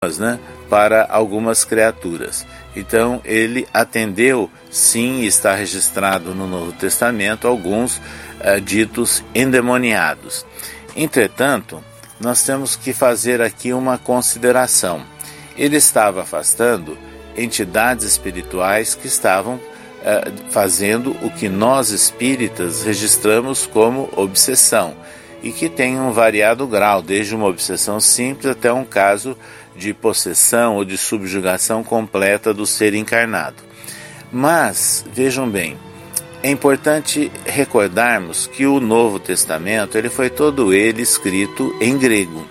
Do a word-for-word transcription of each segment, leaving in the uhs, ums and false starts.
né, para algumas criaturas. Então ele atendeu, sim, está registrado no Novo Testamento, alguns uh, ditos endemoniados. Entretanto, nós temos que fazer aqui uma consideração. Ele estava afastando entidades espirituais que estavam uh, fazendo o que nós espíritas registramos como obsessão, e que tem um variado grau, desde uma obsessão simples até um caso de possessão ou de subjugação completa do ser encarnado. Mas, vejam bem, é importante recordarmos que o Novo Testamento ele foi todo ele escrito em grego.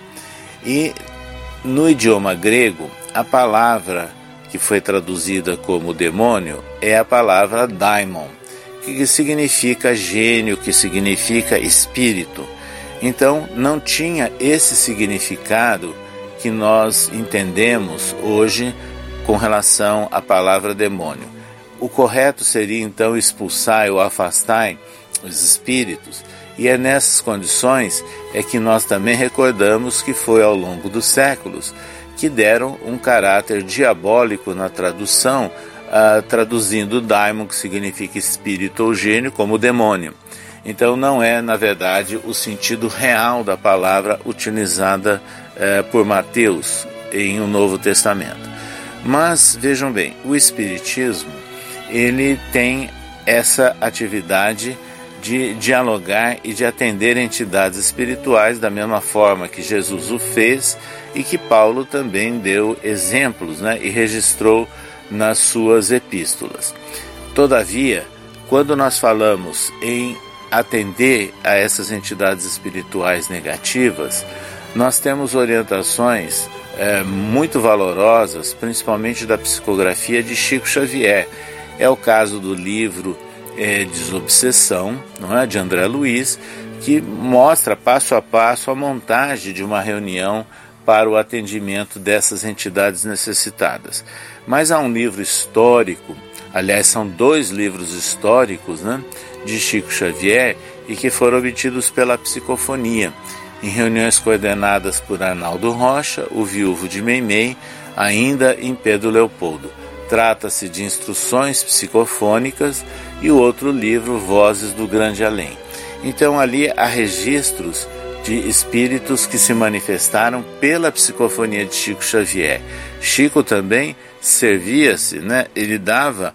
E no idioma grego, a palavra que foi traduzida como demônio é a palavra daimon, que significa gênio, que significa espírito. Então, não tinha esse significado que nós entendemos hoje com relação à palavra demônio. O correto seria, então, expulsar ou afastar os espíritos, e é nessas condições é que nós também recordamos que foi ao longo dos séculos que deram um caráter diabólico na tradução, uh, traduzindo daimon, que significa espírito ou gênio, como demônio. Então não é, na verdade, o sentido real da palavra utilizada eh, por Mateus em o Novo Testamento. Mas, vejam bem, o Espiritismo, ele tem essa atividade de dialogar e de atender entidades espirituais da mesma forma que Jesus o fez e que Paulo também deu exemplos, né, e registrou nas suas epístolas. Todavia, quando nós falamos em atender a essas entidades espirituais negativas, nós temos orientações é, muito valorosas, principalmente da psicografia de Chico Xavier. É o caso do livro é, Desobsessão, não é, de André Luiz, que mostra passo a passo a montagem de uma reunião para o atendimento dessas entidades necessitadas. Mas há um livro histórico, aliás, são dois livros históricos, né, de Chico Xavier, e que foram obtidos pela psicofonia, em reuniões coordenadas por Arnaldo Rocha, o viúvo de Meimei, ainda em Pedro Leopoldo. Trata-se de Instruções Psicofônicas e o outro livro, Vozes do Grande Além. Então ali há registros de espíritos que se manifestaram pela psicofonia de Chico Xavier. Chico também servia-se, né, ele dava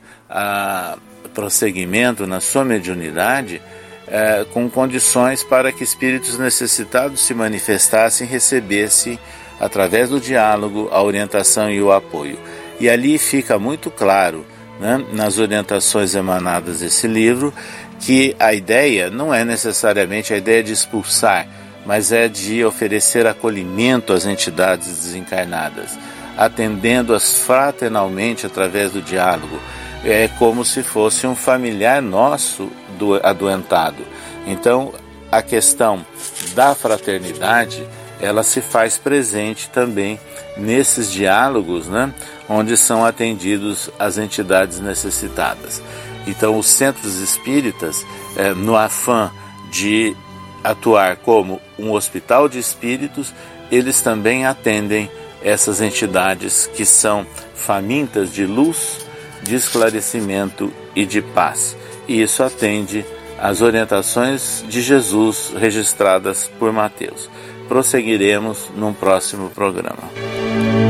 a prosseguimento na sua mediunidade eh, com condições para que espíritos necessitados se manifestassem e recebessem, através do diálogo, a orientação e o apoio. E ali fica muito claro, né, nas orientações emanadas desse livro, que a ideia não é necessariamente a ideia de expulsar, mas é de oferecer acolhimento às entidades desencarnadas, atendendo-as fraternalmente através do diálogo. É como se fosse um familiar nosso do adoentado. Então, a questão da fraternidade, ela se faz presente também nesses diálogos, né, onde são atendidos as entidades necessitadas. Então, os centros espíritas, é, no afã de atuar como um hospital de espíritos, eles também atendem essas entidades que são famintas de luz, de esclarecimento e de paz. E isso atende às orientações de Jesus registradas por Mateus. Prosseguiremos num próximo programa.